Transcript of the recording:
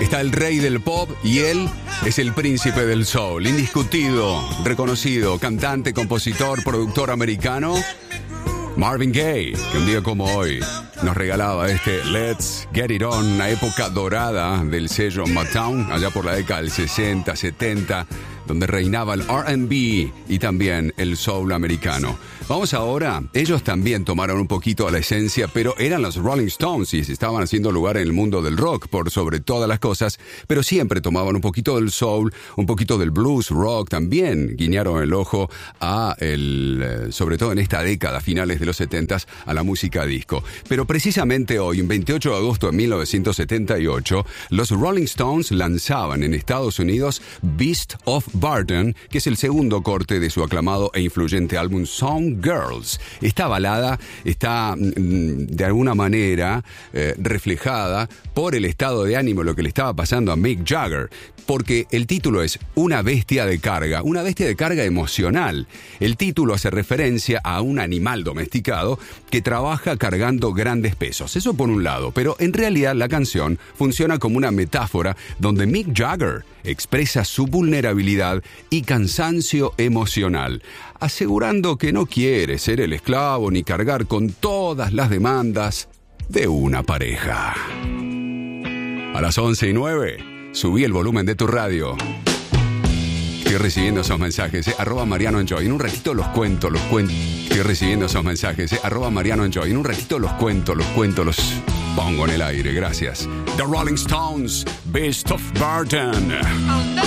está el rey del pop y él es el príncipe del soul. Indiscutido, reconocido, cantante, compositor, productor americano, Marvin Gaye, que un día como hoy nos regalaba este Let's Get It On, una época dorada del sello Motown, allá por la década del 60, 70, donde reinaba el R&B y también el soul americano. Vamos ahora, ellos también tomaron un poquito la esencia, pero eran los Rolling Stones y se estaban haciendo lugar en el mundo del rock por sobre todas las cosas, pero siempre tomaban un poquito del soul, un poquito del blues, rock, también guiñaron el ojo a sobre todo en esta década, finales de los 70s, a la música disco. Pero precisamente hoy, en 28 de agosto de 1978, los Rolling Stones lanzaban en Estados Unidos Beast of Burden, que es el segundo corte de su aclamado e influyente álbum Song Girls. Esta balada está de alguna manera reflejada por el estado de ánimo, lo que le estaba pasando a Mick Jagger, porque el título es una bestia de carga emocional. El título hace referencia a un animal domesticado que trabaja cargando grandes pesos. Eso por un lado, pero en realidad la canción funciona como una metáfora donde Mick Jagger expresa su vulnerabilidad y cansancio emocional, asegurando que no quiere ser el esclavo ni cargar con todas las demandas de una pareja. A las 11:09, subí el volumen de tu radio. Estoy recibiendo esos mensajes, @MarianoEnjoy. En un ratito los cuento. Estoy recibiendo esos mensajes, @MarianoEnjoy. En un ratito los cuento, los pongo en el aire. Gracias. The Rolling Stones, Beast of Burden.